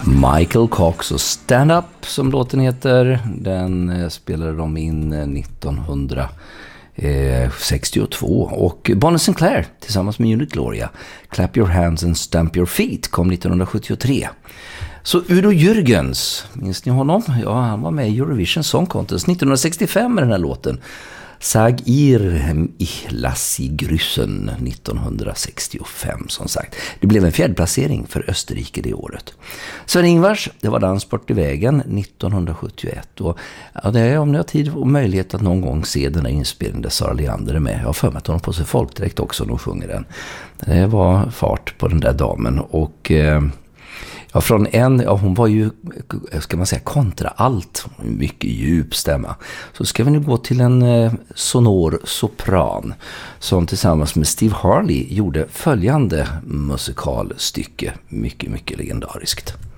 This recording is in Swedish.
Michael Cox och Stand Up som låten heter. Den spelade de in 1962 och Bonnie Sinclair tillsammans med Unit Gloria, Clap Your Hands and Stamp Your Feet, kom 1973. Så Udo Jürgens, minns ni honom? Ja, han var med i Eurovision Song Contest 1965 med den här låten. Sag ihr ich lassi grüßen 1965 som sagt. Det blev en fjärdeplacering för Österrike det året. Sven-Ingvars, det var Danssport i vägen 1971 och ja, det är om ni har tid och möjlighet att någon gång se den här inspelningen där Sara Leander är med. Jag har för mig att hon på sig folkdräkt också när hon sjunger den. Det var fart på den där damen och ja, från hon var ju, ska man säga, kontra allt, mycket djup stämma. Så ska vi nu gå till en sonor sopran som tillsammans med Steve Harley gjorde följande musikalstycke, mycket, mycket legendariskt.